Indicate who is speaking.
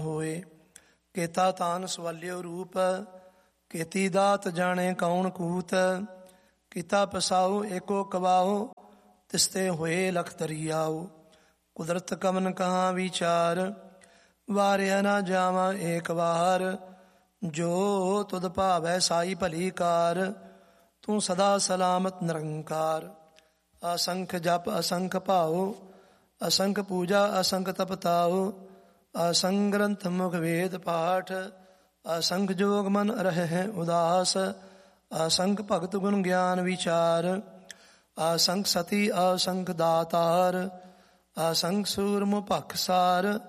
Speaker 1: ਹੋਏ। ਕੇਤਾ ਤਾਨ ਸਵਾਲਿਓ ਰੂਪ, ਕੀਤੀ ਦਾਤ ਜਾਣੇ ਕੌਣ ਕੂਤ। ਕੀਤਾ ਪਸਾਉ ਏਕੋ ਕਵਾਉ, ਤਿਸਤੇ ਹੋਏ ਲਖ ਤਰੀਆਉ। ਕੁਦਰਤ ਕਮਨ ਕਹਾਂ ਵਿਚਾਰ, ਵਾਰਿਆ ਨਾ ਜਾਵਾਂ ਏਕ ਵਾਰ। ਜੋ ਤੁਧ ਭਾਵੈ ਸਾਈ ਭਲੀ ਕਾਰ, ਤੂੰ ਸਦਾ ਸਲਾਮਤ ਨਿਰੰਕਾਰ। ਅਸੰਖ ਜਪ ਅਸੰਖ ਭਾਉ, ਅਸੰਖ ਪੂਜਾ ਅਸੰਖ ਤਪਤਾਉ। ਅਸੰਖ ਗ੍ਰੰਥ ਮੁਖ ਵੇਦ ਪਾਠ, ਅਸੰਖ ਜੋਗ ਮਨ ਰਹਿ ਉਦਾਸ। ਅਸੰਖ ਭਗਤ ਗੁਣ ਗਿਆਨ ਵਿਚਾਰ, ਅਸੰਖ ਸਤੀ ਅਸੰਖ ਦਾਤਾਰ। ਅਸੰਖ ਸੂਰਮ ਭਖ ਸਾਰ,